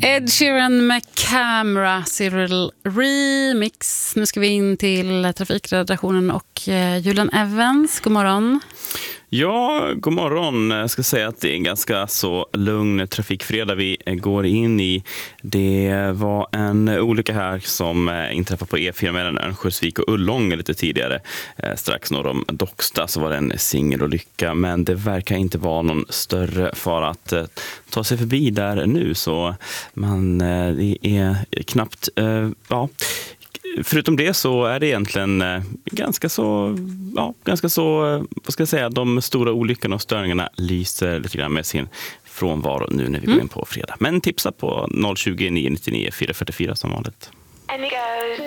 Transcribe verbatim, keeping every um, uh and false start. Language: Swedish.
Ed Sheeran med Camera Serial Remix. Nu ska vi in till trafikredaktionen och eh, Julian Evans. God morgon. Ja, god morgon. Jag ska säga att det är en ganska så lugn trafikfredag vi går in i. Det var en olycka här som inträffade på E fyra mellan Örnsköldsvik och Ullånga lite tidigare. Strax norr om Docksta så var det en singelolycka, men det verkar inte vara någon större fara att ta sig förbi där nu, så man, det är knappt, ja... Förutom det så är det egentligen ganska så, ja, ganska så, vad ska jag säga, de stora olyckorna och störningarna lyser lite grann med sin frånvaro nu när vi går in på fredag. Men tipsa på noll tjugo, nio nio nio, fyra fyra fyra som vanligt.